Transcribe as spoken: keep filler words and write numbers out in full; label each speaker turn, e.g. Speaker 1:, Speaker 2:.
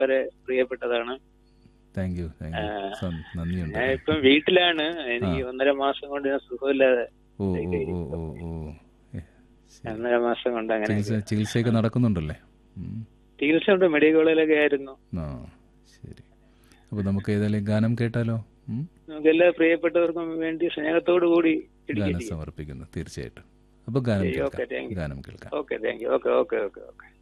Speaker 1: വളരെ പ്രിയപ്പെട്ടതാണ്.
Speaker 2: Thank you thank you some- നന്ദിയുണ്ട്.
Speaker 1: ഞാൻ ഇപ്പം വീട്ടിലാണ്. എനിക്ക് ഒന്നര മാസം കൊണ്ട് ഞാൻ സുഖമില്ലാതെ
Speaker 2: ഓ ഓ ഓ ഓ ഓ ഏ, ശരി.
Speaker 1: ഒന്നര മാസം കൊണ്ട് അങ്ങനെ
Speaker 2: ചികിത്സ ചികിത്സയൊക്കെ നടക്കുന്നുണ്ടല്ലേ? ഉം.
Speaker 1: ചികിത്സ ഉണ്ട്, മെഡിക്കൽ കോളേജിലൊക്കെ ആയിരുന്നു.
Speaker 2: ആ ശരി. അപ്പോൾ നമുക്ക് ഏതായാലും ഗാനം കേട്ടാലോ? ഉം.
Speaker 1: നമുക്ക് എല്ലാ പ്രിയപ്പെട്ടവർക്കും വേണ്ടി സ്നേഹത്തോടു കൂടി
Speaker 2: ഗാനം
Speaker 1: ഡെഡിക്കേറ്റ് ചെയ്യാം.
Speaker 2: സമർപ്പിക്കുന്നു തീർച്ചയായിട്ടും. അപ്പോൾ ഗാനം
Speaker 1: ഓക്കെ,
Speaker 2: കേൾക്കാം
Speaker 1: താങ്ക് യു.
Speaker 2: ഗാനം കേൾക്കാം.
Speaker 1: Okay, thank you. Okay okay okay okay